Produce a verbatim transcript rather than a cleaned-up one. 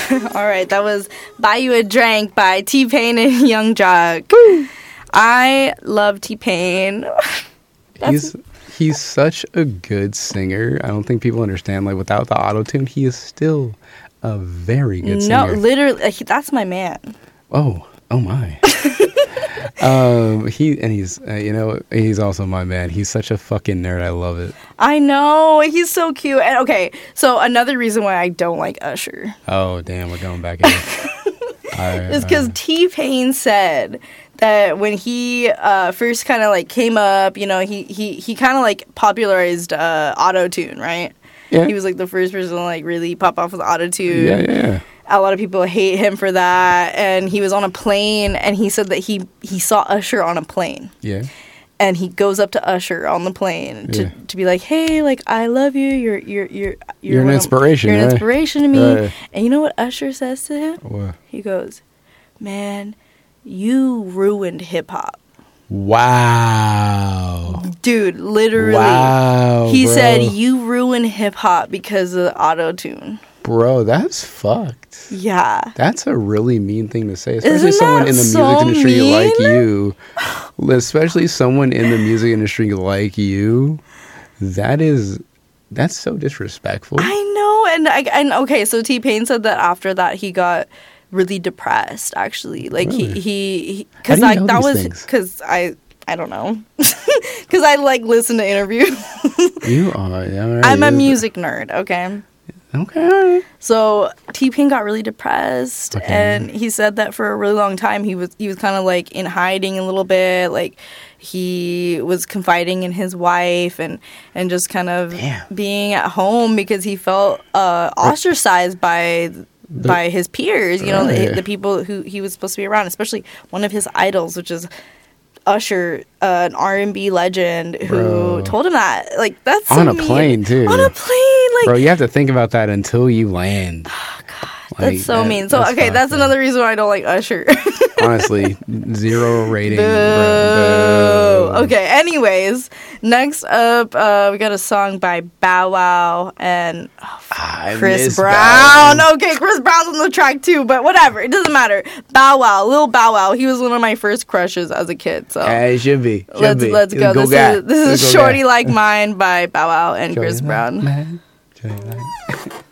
All right, that was Buy You a Drink by T-Pain and Young Jock. I love T-Pain. he's he's such a good singer. I don't think people understand. Like, without the auto-tune, he is still a very good singer. No, literally, he, that's my man. Oh, oh my. um, he and he's uh, you know he's also my man. He's such a fucking nerd. I love it. I know, he's so cute. And okay, so another reason why I don't like Usher. Oh damn, we're going back in. Is because T-Pain said that when he uh, first kind of like came up, you know, he he he kind of like popularized uh, auto-tune, right? Yeah. He was like the first person to like really pop off with auto-tune. Yeah, yeah, yeah. A lot of people hate him for that. And he was on a plane, and he said that he, he saw Usher on a plane. Yeah. And he goes up to Usher on the plane to, Yeah. to be like, "Hey, like I love you. You're you're you're You're an one of- inspiration, You're an right? inspiration to me." Right. And you know what Usher says to him? What? He goes, "Man, you ruined hip hop." Wow. Dude, literally. Wow, He bro. said you ruined hip hop because of auto-tune. Bro, that's fucked. Yeah. That's a really mean thing to say, especially Isn't someone that in the so music industry mean? like you. Especially someone in the music industry like you. That is, that's so disrespectful. I know, and I, and okay, so T-Pain said that after that he got really depressed. Actually, like Really? he he How because do you like know that these was things? because I I don't know because I like listen to interviews. You are. Yeah, all right, I'm a yeah. music nerd. Okay. Okay. All right. So T-Pain got really depressed, Okay. and he said that for a really long time he was he was kind of like in hiding a little bit, like he was confiding in his wife and and just kind of Damn. being at home because he felt uh, ostracized by The- by his peers, you know, the, Right. the people who he was supposed to be around, especially one of his idols, which is Usher, uh, an R and B legend, who Bro. told him that. Like, that's so On a mean. plane, too. On a plane, like, Bro, you have to think about that until you land. that's so that- mean. So, that's okay, fucked that's up. another reason why I don't like Usher. Honestly, zero rating. Boo. Bro. Boo. Okay, anyways, next up, uh, we got a song by Bow Wow and oh, I Chris miss Brown. Bow. Okay, Chris Brown's on the track too, but whatever. It doesn't matter. Bow Wow, Lil Bow Wow. He was one of my first crushes as a kid. So Yeah, it should be. Should let's be. let's He's a go. go This guy. is this He's is a go Shorty guy. Like Mine by Bow Wow and Shorty Chris like Brown. mine. Shorty like-